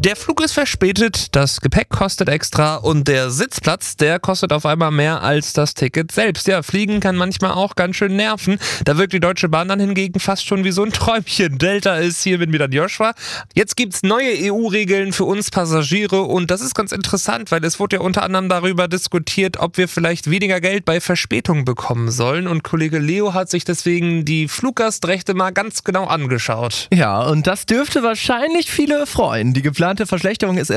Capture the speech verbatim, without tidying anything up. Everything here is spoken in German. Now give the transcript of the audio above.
Der Flug ist verspätet, das Gepäck kostet extra und der Sitzplatz, der kostet auf einmal mehr als das Ticket selbst. Ja, Fliegen kann manchmal auch ganz schön nerven. Da wirkt die Deutsche Bahn dann hingegen fast schon wie so ein Träumchen. Delta ist hier mit mir dann Joshua. Jetzt gibt's neue E U-Regeln für uns Passagiere und das ist ganz interessant, weil es wurde ja unter anderem darüber diskutiert, ob wir vielleicht weniger Geld bei Verspätungen bekommen sollen. Und Kollege Leo hat sich deswegen die Fluggastrechte mal ganz genau angeschaut. Ja, und das dürfte wahrscheinlich viele freuen. Die geplante Verschlechterung ist